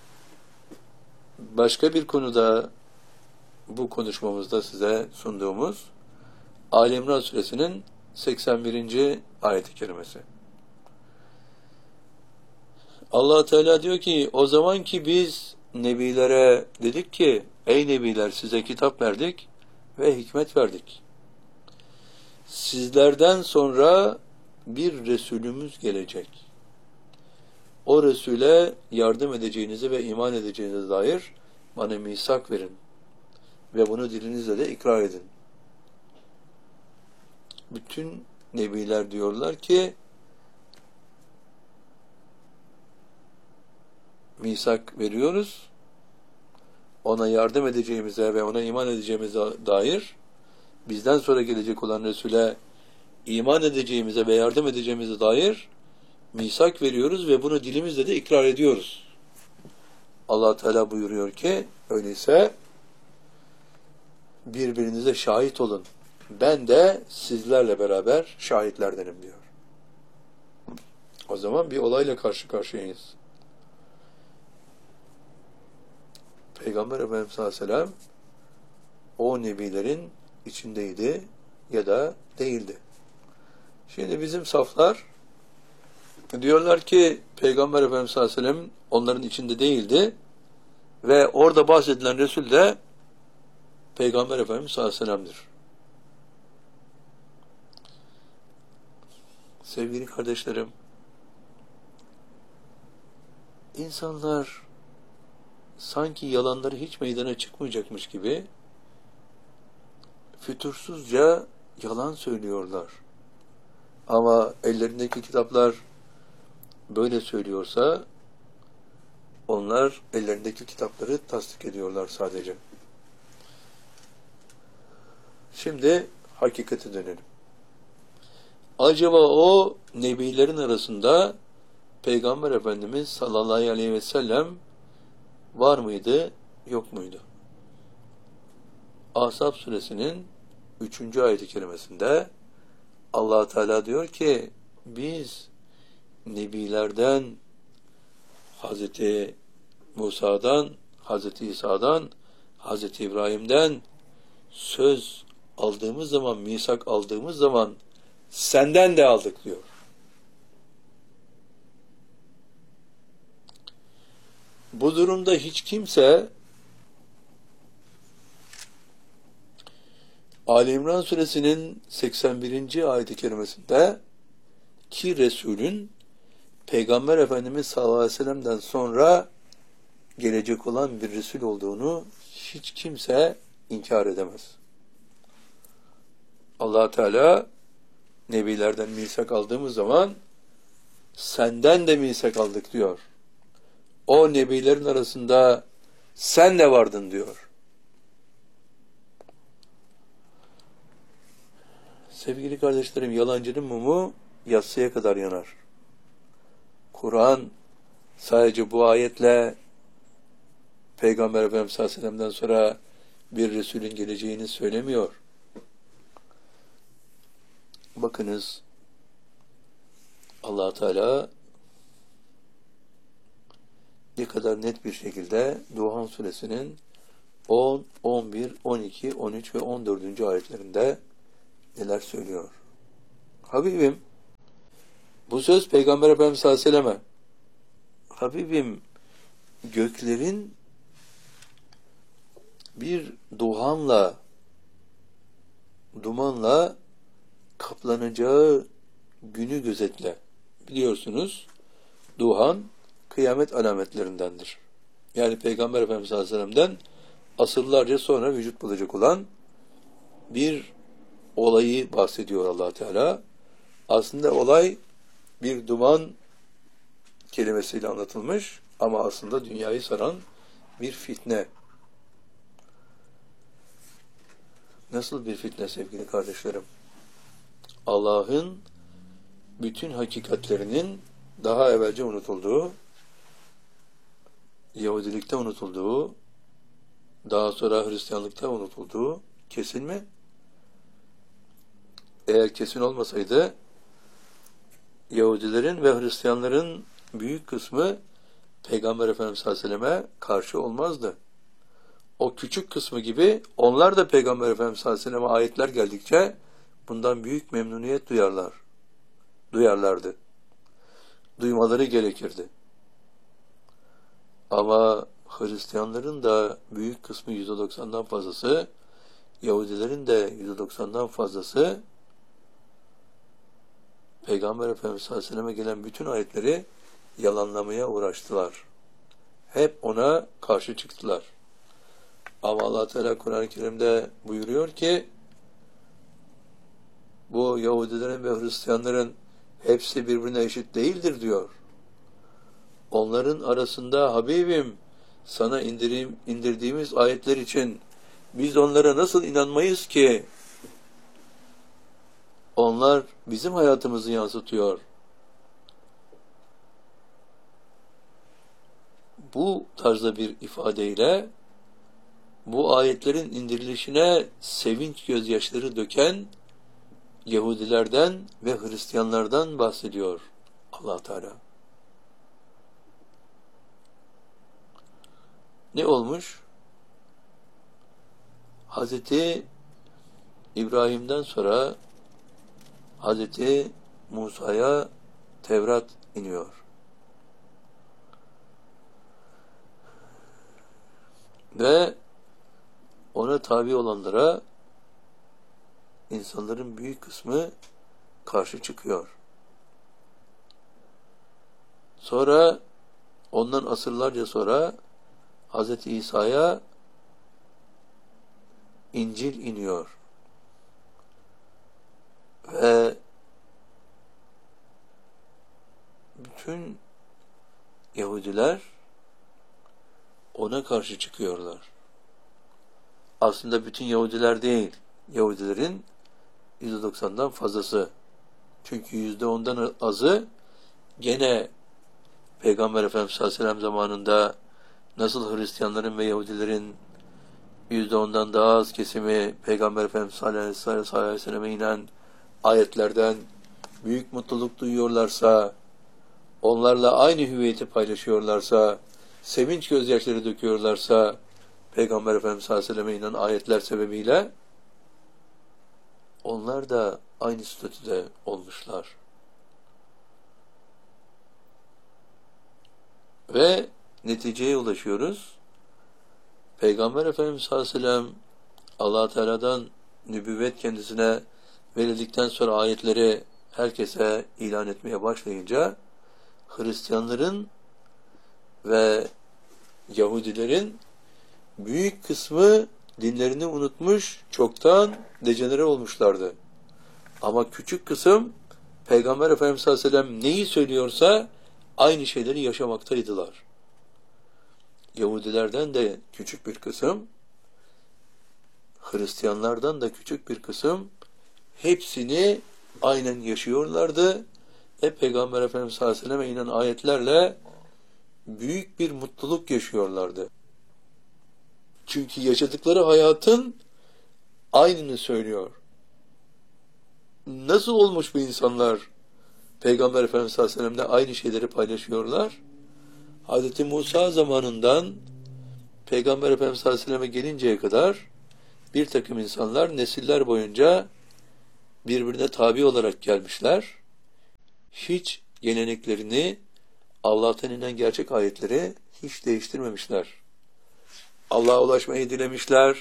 başka bir konuda bu konuşmamızda size sunduğumuz Ali İmran Suresinin 81. ayet-i kerimesi. Allah Teala diyor ki, o zaman ki biz nebilere dedik ki, ey nebiler, size kitap verdik ve hikmet verdik. Sizlerden sonra bir Resulümüz gelecek. O Resul'e yardım edeceğinizi ve iman edeceğinize dair bana misak verin. Ve bunu dilinizle de ikrar edin. Bütün nebiler diyorlar ki, misak veriyoruz, ona yardım edeceğimize ve ona iman edeceğimize dair, bizden sonra gelecek olan Resul'e iman edeceğimize ve yardım edeceğimize dair misak veriyoruz ve bunu dilimizle de ikrar ediyoruz. Allah Teala buyuruyor ki, öyleyse birbirinize şahit olun. Ben de sizlerle beraber şahitlerdenim diyor. O zaman bir olayla karşı karşıyayız. Peygamber Efendimiz sallallahu aleyhi ve sellem o nebilerin içindeydi ya da değildi. Şimdi bizim saflar diyorlar ki Peygamber Efendimiz sallallahu aleyhi ve sellem onların içinde değildi ve orada bahsedilen Resul de Peygamber Efendimiz sallallahu aleyhi ve sellem'dir. Sevgili kardeşlerim, insanlar sanki yalanları hiç meydana çıkmayacakmış gibi fütursuzca yalan söylüyorlar. Ama ellerindeki kitaplar böyle söylüyorsa onlar ellerindeki kitapları tasdik ediyorlar sadece. Şimdi hakikate dönelim. Acaba o nebilerin arasında Peygamber Efendimiz sallallahu aleyhi ve sellem var mıydı, yok muydu? Ahzab suresinin 3. ayet-i kerimesinde Allah Teala diyor ki, biz nebilerden Hazreti Musa'dan, Hazreti İsa'dan, Hazreti İbrahim'den söz aldığımız zaman, misak aldığımız zaman senden de aldık diyor. Bu durumda hiç kimse Ali İmran suresinin 81. ayet-i kerimesinde ki Resulün Peygamber Efendimiz sallallahu aleyhi ve sellem'den sonra gelecek olan bir Resul olduğunu hiç kimse inkar edemez. Allah Teala nebilerden misak aldığımız zaman senden de misak aldık diyor. O nebilerin arasında sen de vardın diyor. Sevgili kardeşlerim, yalancının mumu yatsıya kadar yanar. Kur'an sadece bu ayetle Peygamber Efendimiz sallallahu aleyhi ve sellem'den sonra bir Resulün geleceğini söylemiyor. Bakınız, Allah Teala ne kadar net bir şekilde Duhan suresinin 10, 11, 12, 13 ve 14. ayetlerinde neler söylüyor? Habibim, bu söz Peygamber Efendimiz sallallahu aleyhi ve selleme, Habibim, göklerin bir dumanla kaplanacağı günü gözetle. Biliyorsunuz, duhan kıyamet alametlerindendir. Yani Peygamber Efendimiz sallallahu aleyhi ve sellem'den asırlarca sonra vücut bulacak olan bir olayı bahsediyor Allah Teala. Aslında olay bir duman kelimesiyle anlatılmış ama aslında dünyayı saran bir fitne. Nasıl bir fitne sevgili kardeşlerim? Allah'ın bütün hakikatlerinin daha evvelce unutulduğu, Yahudilikte unutulduğu, daha sonra Hristiyanlıkta unutulduğu kesin mi? Eğer kesin olmasaydı, Yahudilerin ve Hristiyanların büyük kısmı Peygamber Efendimiz sallallahu aleyhi ve selleme karşı olmazdı. O küçük kısmı gibi onlar da Peygamber Efendimiz sallallahu aleyhi ve selleme ayetler geldikçe bundan büyük memnuniyet duyarlardı. Duymaları gerekirdi. Ama Hristiyanların da büyük kısmı %90'dan fazlası, Yahudilerin de %90'dan fazlası Peygamber Efendimiz sallallahu aleyhi ve selleme gelen bütün ayetleri yalanlamaya uğraştılar. Hep ona karşı çıktılar. Ama Allah Teala Kur'an-ı Kerim'de buyuruyor ki bu Yahudilerin ve Hristiyanların hepsi birbirine eşit değildir diyor. Onların arasında Habibim sana indirdiğimiz ayetler için biz onlara nasıl inanmayız ki? Onlar bizim hayatımızı yansıtıyor. Bu tarzda bir ifadeyle bu ayetlerin indirilişine sevinç gözyaşları döken Yahudilerden ve Hristiyanlardan bahsediyor Allah Teala. Ne olmuş? Hazreti İbrahim'den sonra Hazreti Musa'ya Tevrat iniyor. Ve ona tabi olanlara insanların büyük kısmı karşı çıkıyor. Sonra ondan asırlarca sonra Hz. İsa'ya İncil iniyor. Ve bütün Yahudiler ona karşı çıkıyorlar. Aslında bütün Yahudiler değil. Yahudilerin %90'dan fazlası. Çünkü %10'dan azı gene Peygamber Efendimiz sallallahu aleyhi ve sellem zamanında nasıl Hristiyanların ve Yahudilerin %10'dan daha az kesimi Peygamber Efendimiz sallallahu aleyhi ve selleme inen ayetlerden büyük mutluluk duyuyorlarsa, onlarla aynı hüviyeti paylaşıyorlarsa, sevinç gözyaşları döküyorlarsa, Peygamber Efendimiz sallallahu aleyhi ve selleme inen ayetler sebebiyle onlar da aynı statüde olmuşlar. Ve neticeye ulaşıyoruz. Peygamber Efendimiz sallallahu aleyhi ve sellem Allah Teala'dan nübüvvet kendisine verildikten sonra ayetleri herkese ilan etmeye başlayınca Hristiyanların ve Yahudilerin büyük kısmı dinlerini unutmuş, çoktan dejenere olmuşlardı. Ama küçük kısım Peygamber Efendimiz sallallahu aleyhi ve sellem neyi söylüyorsa aynı şeyleri yaşamaktaydılar. Yahudilerden de küçük bir kısım, Hristiyanlardan da küçük bir kısım hepsini aynen yaşıyorlardı. Peygamber Efendimiz sallallahu aleyhi ve sellem'e inen ayetlerle büyük bir mutluluk yaşıyorlardı. Çünkü yaşadıkları hayatın aynını söylüyor. Nasıl olmuş bu insanlar Peygamber Efendimiz sallallahu aleyhi ve sellem'le aynı şeyleri paylaşıyorlar? Hz. Musa zamanından Peygamber Efendimiz sallallahu aleyhi ve selleme gelinceye kadar bir takım insanlar nesiller boyunca birbirine tabi olarak gelmişler. Hiç geleneklerini, Allah'tan inen gerçek ayetleri hiç değiştirmemişler. Allah'a ulaşmayı dilemişler.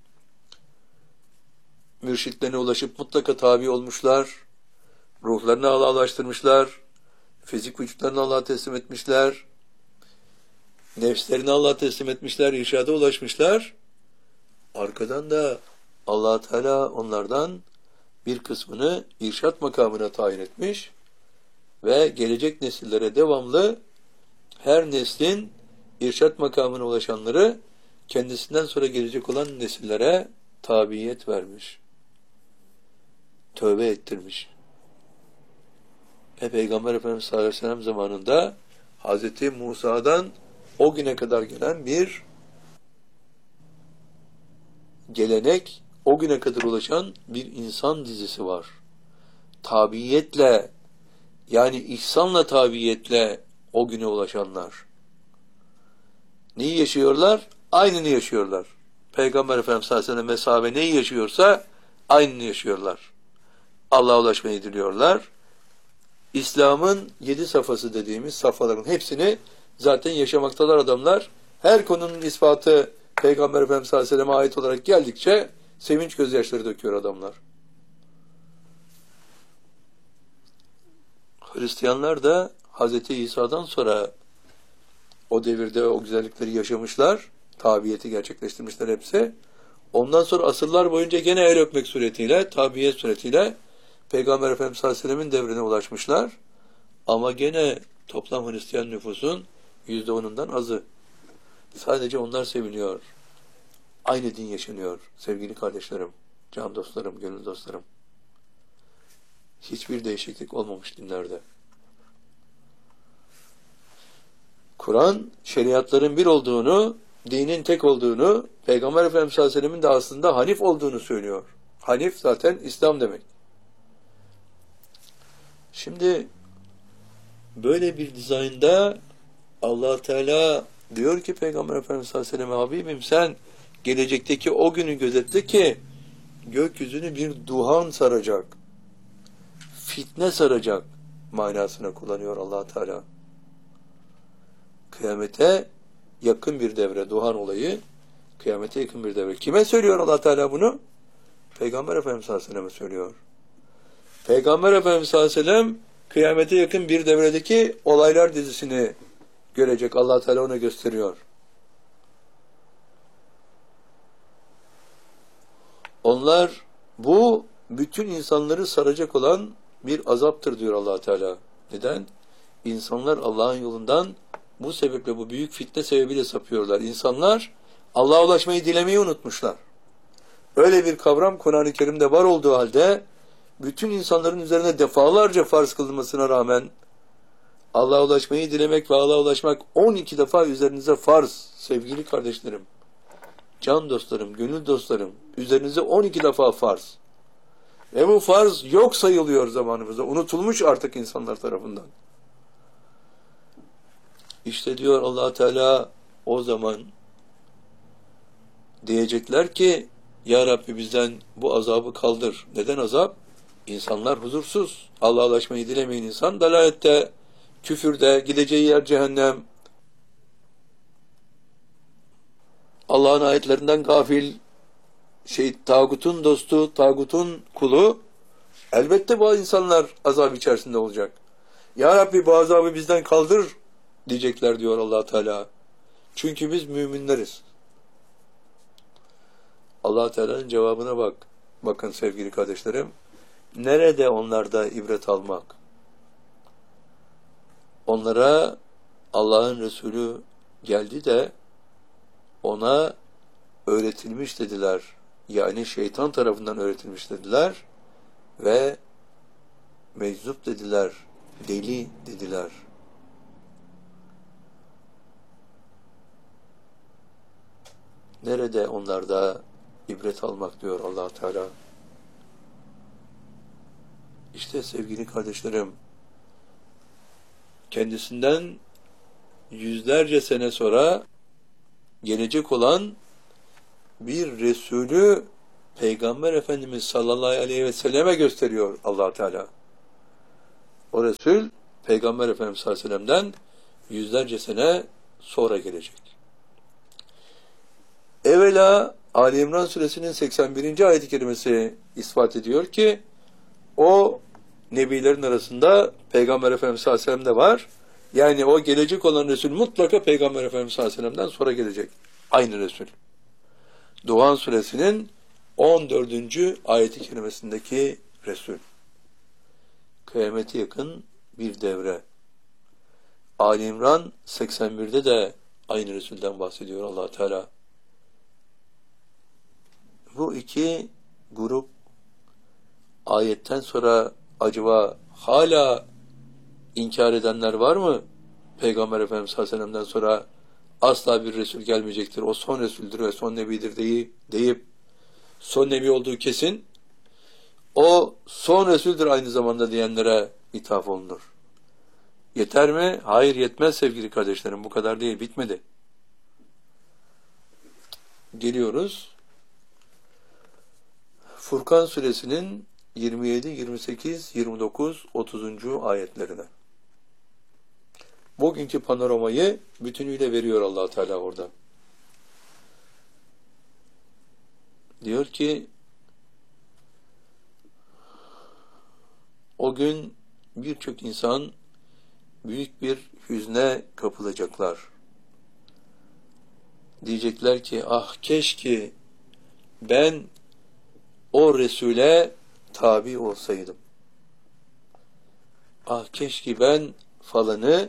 Mürşitlerine ulaşıp mutlaka tabi olmuşlar. Ruhlarını Allah'a ulaştırmışlar. Fizik vücutlarını Allah'a teslim etmişler. Nefslerini Allah'a teslim etmişler. İrşada ulaşmışlar. Arkadan da Allah Teala onlardan bir kısmını irşat makamına tayin etmiş ve gelecek nesillere devamlı her neslin irşat makamına ulaşanları kendisinden sonra gelecek olan nesillere tabiyet vermiş. Tövbe ettirmiş. Peygamber Efendimiz sallallahu aleyhi ve sellem zamanında Hz. Musa'dan o güne kadar gelen bir gelenek, o güne kadar ulaşan bir insan dizisi var. Tabiyetle, yani ihsanla tabiyetle o güne ulaşanlar. Neyi yaşıyorlar? Aynını yaşıyorlar. Peygamber Efendimiz sallallahu aleyhi ve sellem ve sahabe neyi yaşıyorsa aynını yaşıyorlar. Allah'a ulaşmayı diliyorlar. İslam'ın 7 safhası dediğimiz safhaların hepsini zaten yaşamaktalar adamlar. Her konunun ispatı Peygamber Efendimiz sallallahu aleyhi ve sellem'e ait olarak geldikçe sevinç gözyaşları döküyor adamlar. Hristiyanlar da Hz. İsa'dan sonra o devirde o güzellikleri yaşamışlar. Tabiyeti gerçekleştirmişler hepsi. Ondan sonra asırlar boyunca gene el öpmek suretiyle, tabiyet suretiyle Peygamber Efendimiz sallallahu aleyhi ve sellem'in devrine ulaşmışlar. Ama gene toplam Hristiyan nüfusun %10'undan azı. Sadece onlar seviniyor. Aynı din yaşanıyor sevgili kardeşlerim, can dostlarım, gönül dostlarım. Hiçbir değişiklik olmamış dinlerde. Kur'an, şeriatların bir olduğunu, dinin tek olduğunu, Peygamber Efendimiz sallallahu aleyhi ve sellem'in de aslında Hanif olduğunu söylüyor. Hanif zaten İslam demek. Şimdi böyle bir dizaynda Allah Teala diyor ki Peygamber Efendimiz sallallahu aleyhi ve sellem, Habibim sen gelecekteki o günü gözetle ki gökyüzünü bir duhan saracak, fitne saracak manasına kullanıyor Allah Teala. Kıyamete yakın bir devre, duhan olayı kıyamete yakın bir devre. Kime söylüyor Allah Teala bunu? Peygamber Efendimiz sallallahu aleyhi ve sellem'e söylüyor. Peygamber Efendimiz sallallahu aleyhi ve sellem kıyamete yakın bir devredeki olaylar dizisini görecek. Allah Teala ona gösteriyor. Onlar, bu bütün insanları saracak olan bir azaptır diyor Allah Teala. Neden? İnsanlar Allah'ın yolundan bu sebeple, bu büyük fitne sebebiyle sapıyorlar. İnsanlar Allah'a ulaşmayı dilemeyi unutmuşlar. Öyle bir kavram Kur'an-ı Kerim'de var olduğu halde bütün insanların üzerine defalarca farz kılınmasına rağmen Allah'a ulaşmayı dilemek ve Allah'a ulaşmak 12 defa üzerinize farz sevgili kardeşlerim. Can dostlarım, gönül dostlarım, üzerinize 12 defa farz. Ve bu farz yok sayılıyor zamanımızda. Unutulmuş artık insanlar tarafından. İşte diyor Allah Teala, o zaman diyecekler ki Ya Rabbi bizden bu azabı kaldır. Neden azap? İnsanlar huzursuz. Allah'a ulaşmayı dilemeyen insan dalalette, küfürde, gideceği yer cehennem. Allah'ın ayetlerinden gafil, tağutun dostu, tağutun kulu, elbette bu insanlar azap içerisinde olacak. Ya Rabbi bu azabı bizden kaldır diyecekler diyor Allah Teala. Çünkü biz müminleriz. Allah Teala'nın cevabına bak. Bakın sevgili kardeşlerim. Nerede onlarda ibret almak? Onlara Allah'ın Resulü geldi de ona öğretilmiş dediler. Yani şeytan tarafından öğretilmiş dediler ve meczup dediler, deli dediler. Nerede onlarda ibret almak diyor Allah Teala. İşte sevgili kardeşlerim, kendisinden yüzlerce sene sonra gelecek olan bir Resulü Peygamber Efendimiz sallallahu aleyhi ve selleme gösteriyor Allah Teala. O Resul Peygamber Efendimiz sallallahu aleyhi ve sellem'den yüzlerce sene sonra gelecek. Evvela Ali İmran suresinin 81. ayet-i kerimesi ispat ediyor ki o nebilerin arasında Peygamber Efendimiz sallallahu aleyhi ve sellem de var. Yani o gelecek olan Resul mutlaka Peygamber Efendimiz sallallahu aleyhi ve sellem'den sonra gelecek. Aynı Resul. Duhan suresinin 14. ayet-i kerimesindeki Resul. Kıyamete yakın bir devre. Ali İmran 81'de de aynı Resul'den bahsediyor Allah Teala. Bu iki grup ayetten sonra acaba hala inkar edenler var mı? Peygamber Efendimiz sallallahu aleyhi ve sellem'den sonra asla bir Resul gelmeyecektir. O son Resul'dür ve son Nebidir deyip son Nebi olduğu kesin. O son Resul'dür aynı zamanda diyenlere ithaf olunur. Yeter mi? Hayır, yetmez sevgili kardeşlerim. Bu kadar değil. Bitmedi. Geliyoruz. Furkan suresinin 27, 28, 29, 30. ayetlerine. Bugünkü panoramayı bütünüyle veriyor Allah Teala orada. Diyor ki o gün birçok insan büyük bir hüzne kapılacaklar. Diyecekler ki ah keşke ben o Resul'e tabi olsaydım. Ah keşke ben falanı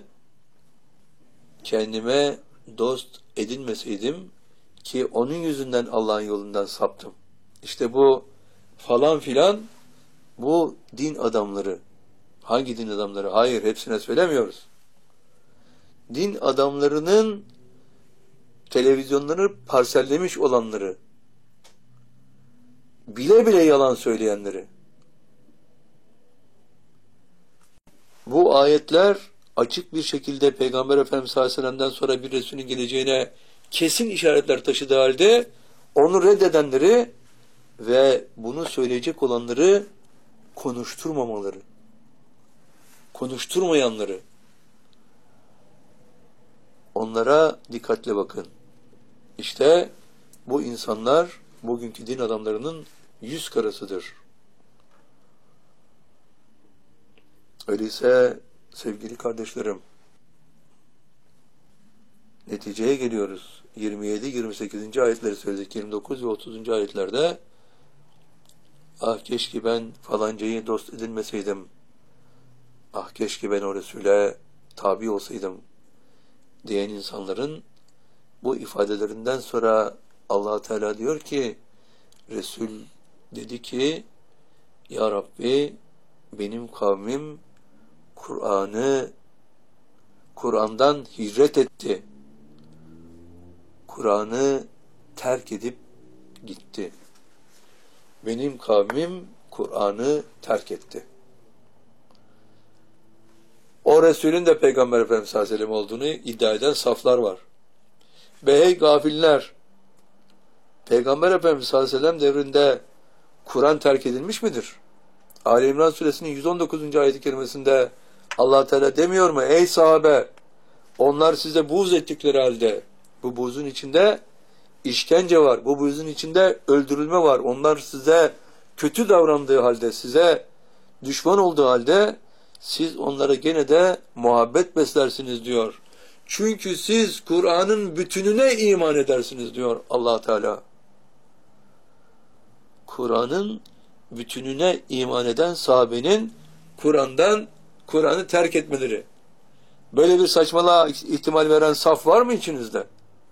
kendime dost edinmeseydim ki onun yüzünden Allah'ın yolundan saptım. İşte bu falan filan bu din adamları. Hangi din adamları? Hayır, hepsine söylemiyoruz. Din adamlarının televizyonları parsellemiş olanları, bile bile yalan söyleyenleri. Bu ayetler açık bir şekilde Peygamber Efendimiz sallallahu aleyhi ve sellem'den sonra bir Resulün geleceğine kesin işaretler taşıdığı halde onu reddedenleri ve bunu söyleyecek olanları konuşturmamaları, konuşturmayanları, onlara dikkatle bakın. İşte bu insanlar bugünkü din adamlarının yüz karasıdır. Öyleyse sevgili kardeşlerim, neticeye geliyoruz. 27, 28. ayetleri söyledik. 29 ve 30. ayetlerde ah keşke ben falancayı dost edinmeseydim. Ah keşke ben o Resul'e tabi olsaydım diyen insanların bu ifadelerinden sonra Allah Teala diyor ki Resul dedi ki ya Rabbi benim kavmim Kur'an'dan hicret etti. Kur'an'ı terk edip gitti. Benim kavmim Kur'an'ı terk etti. O Resulün de Peygamber Efendimiz sallallahu aleyhi ve sellem olduğunu iddia eden saflar var. Ve hey gafiller! Peygamber Efendimiz sallallahu aleyhi ve sellem devrinde Kur'an terk edilmiş midir? Ali İmran suresinin 119. ayet-i kerimesinde Allah Teala demiyor mu? Ey sahabe! Onlar size buğz ettikleri halde bu buğzun içinde işkence var. Bu buğzun içinde öldürülme var. Onlar size kötü davrandığı halde, size düşman olduğu halde siz onlara gene de muhabbet beslersiniz diyor. Çünkü siz Kur'an'ın bütününe iman edersiniz diyor Allah Teala. Kur'an'ın bütününe iman eden sahabenin Kur'an'ı terk etmeleri. Böyle bir saçmalığa ihtimal veren saf var mı içinizde?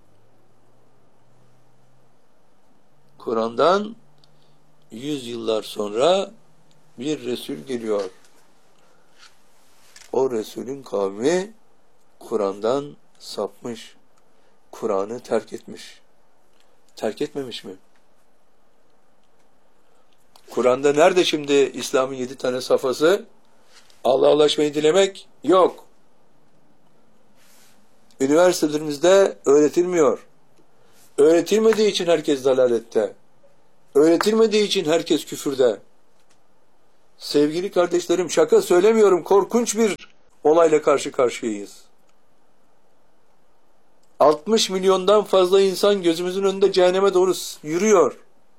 Kur'an'dan 100 yıllar sonra bir Resul geliyor. O Resulün kavmi Kur'an'dan sapmış. Kur'an'ı terk etmiş. Terk etmemiş mi? Kur'an'da nerede şimdi İslam'ın 7 tane safhası? Allah'a ulaşmayı dilemek yok. Üniversitelerimizde öğretilmiyor. Öğretilmediği için herkes dalalette. Öğretilmediği için herkes küfürde. Sevgili kardeşlerim, şaka söylemiyorum, korkunç bir olayla karşı karşıyayız. 60 milyondan fazla insan gözümüzün önünde cehenneme doğru yürüyor.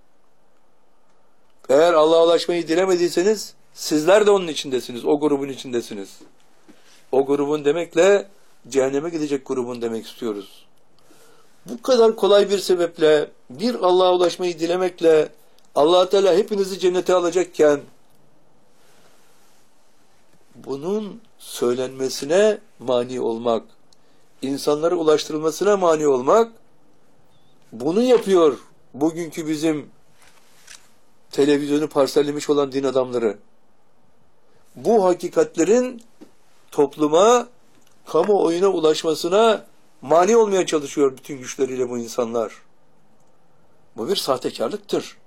Eğer Allah'a ulaşmayı dilemediyseniz sizler de onun içindesiniz, o grubun içindesiniz. O grubun demekle cehenneme gidecek grubun demek istiyoruz. Bu kadar kolay bir sebeple, bir Allah'a ulaşmayı dilemekle Allah Teala hepinizi cennete alacakken bunun söylenmesine mani olmak, insanlara ulaştırılmasına mani olmak, bunu yapıyor bugünkü bizim televizyonu parsellemiş olan din adamları. Bu hakikatlerin topluma, kamuoyuna ulaşmasına mani olmaya çalışıyor bütün güçleriyle bu insanlar. Bu bir sahtekarlıktır.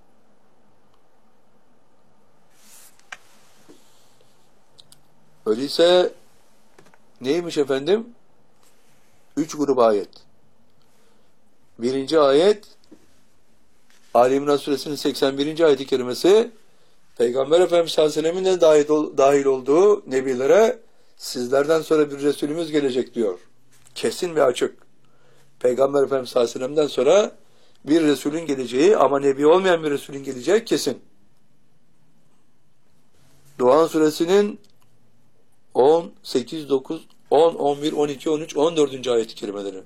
Öyleyse neymiş efendim? 3 grup ayet. Birinci ayet, Ali İmran Suresinin 81. ayet-i kerimesi, Peygamber Efendimiz sallallahu aleyhi ve sellem'in de dahil olduğu nebilere sizlerden sonra bir Resulümüz gelecek diyor. Kesin ve açık. Peygamber Efendimiz sallallahu aleyhi ve sellem'den sonra bir Resulün geleceği ama Nebi olmayan bir Resulün geleceği kesin. Duhan Suresinin 10, 8, 9, 10, 11, 12, 13, 14. ayet-i kerimeleri.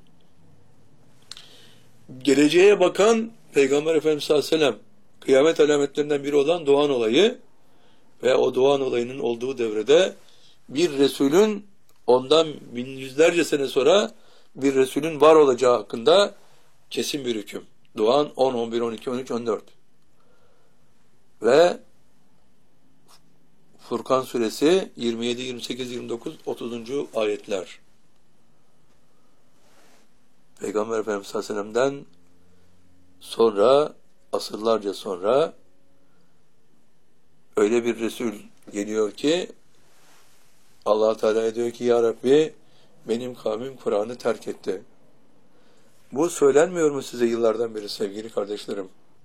Geleceğe bakan Peygamber Efendimiz sallallahu aleyhi ve sellem kıyamet alametlerinden biri olan doğan olayı ve o doğan olayının olduğu devrede bir Resulün ondan yüzlerce sene sonra bir Resulün var olacağı hakkında kesin bir hüküm. Doğan 10, 11, 12, 13, 14. Ve Furkan suresi 27, 28, 29, 30. ayetler. Peygamber Efendimiz sallallahu aleyhi ve sellem'den sonra, asırlarca sonra öyle bir Resul geliyor ki Allah Teala diyor ki ya Rabbi benim kavmim Kur'an'ı terk etti. Bu söylenmiyor mu size yıllardan beri sevgili kardeşlerim?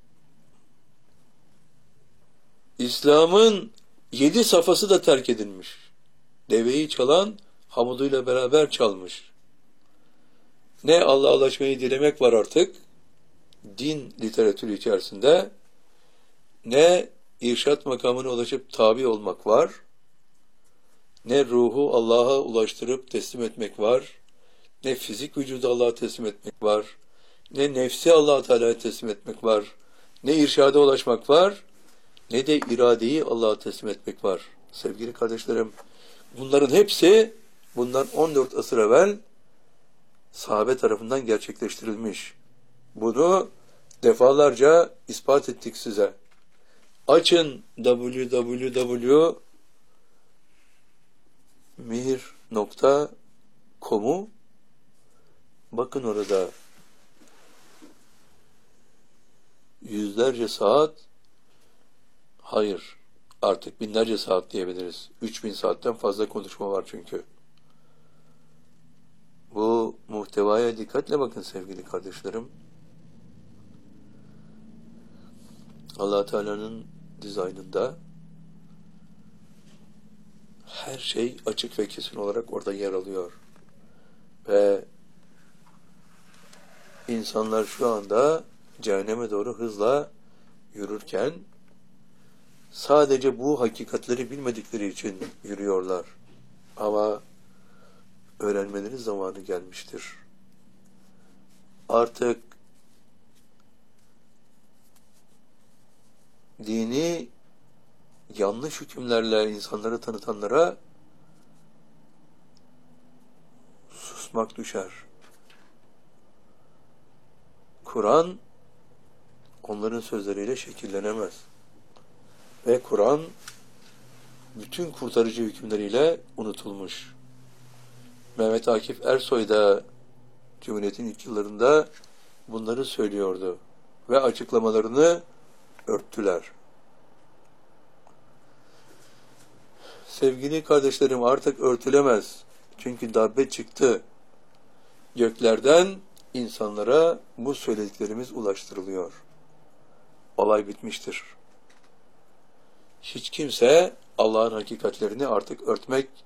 İslam'ın 7 safhası da terk edilmiş. Deveyi çalan hamuduyla beraber çalmış. Ne Allah'a ulaşmayı dilemek var artık din literatürü içerisinde, ne irşat makamına ulaşıp tabi olmak var, ne ruhu Allah'a ulaştırıp teslim etmek var, ne fizik vücudu Allah'a teslim etmek var, ne nefsi Allah Teala'ya teslim etmek var, ne irşada ulaşmak var, ne de iradeyi Allah'a teslim etmek var. Sevgili kardeşlerim, bunların hepsi bundan 14 asır evvel sahabe tarafından gerçekleştirilmiş. Bunu defalarca ispat ettik size. Açın www.mihir.com'u, bakın orada yüzlerce saat, hayır artık binlerce saat diyebiliriz. 3000 saatten fazla konuşma var çünkü. Bu muhtevaya dikkatle bakın sevgili kardeşlerim. Allah Teala'nın dizaynında her şey açık ve kesin olarak orada yer alıyor. Ve insanlar şu anda cehenneme doğru hızla yürürken sadece bu hakikatleri bilmedikleri için yürüyorlar. Ama öğrenmeleri zamanı gelmiştir. Artık dini yanlış hükümlerle insanları tanıtanlara susmak düşer. Kur'an onların sözleriyle şekillenemez. Ve Kur'an bütün kurtarıcı hükümleriyle unutulmuş. Mehmet Akif Ersoy da Cumhuriyet'in ilk yıllarında bunları söylüyordu. Ve açıklamalarını örttüler. Sevgili kardeşlerim, artık örtülemez. Çünkü darbe çıktı. Göklerden insanlara bu söylediklerimiz ulaştırılıyor. Olay bitmiştir. Hiç kimse Allah'ın hakikatlerini artık örtmek